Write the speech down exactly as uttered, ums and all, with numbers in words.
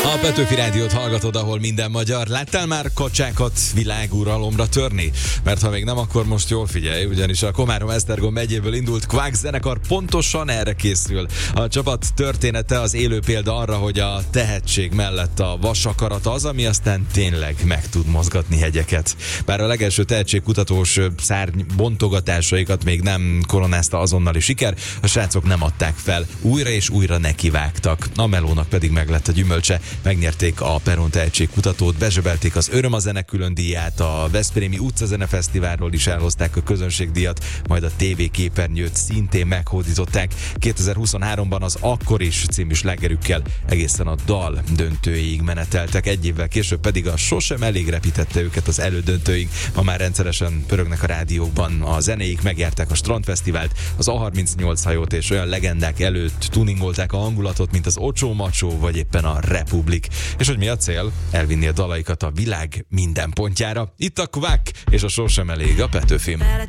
A Petőfi Rádiót hallgatod, ahol minden magyar. Láttál már kacsákat világuralomra törni? Mert ha még nem, akkor most jól figyelj, ugyanis a Komárom-Esztergom megyéből indult Quack zenekar pontosan erre készül. A csapat története az élő példa arra, hogy a tehetség mellett a vasakarat az, ami aztán tényleg meg tud mozgatni hegyeket. Bár a legelső tehetségkutatós szárny bontogatásaikat még nem koronázta azonnali siker, a srácok nem adták fel. Újra és újra nekivágtak. A melónak pedig meglett a gyümölcse. Megnyerték a Peron tehetségkutatót, bezsebelték az Öröm a zene külön díját, a Veszprémi utcazenefesztiválról is elhozták a közönségdíjat, majd a té vé képernyőt szintén meghódították. kétezer-huszonháromban az Akkor is című slágerükkel egészen a dal döntőig meneteltek, egy évvel később pedig a Sosem elég repítette őket az elődöntőig. Ma már rendszeresen pörögnek a rádiókban a zenéik, megjárták a Strandfesztivált, az á harmincnyolc hajót, és olyan legendák előtt tuningolták a hangulatot, mint az Ocsó Macsó, vagy éppen a Republik. És hogy mi a cél? Elvinni a dalaikat a világ minden pontjára. Itt a Quack és a Sosem elég a Petőfim.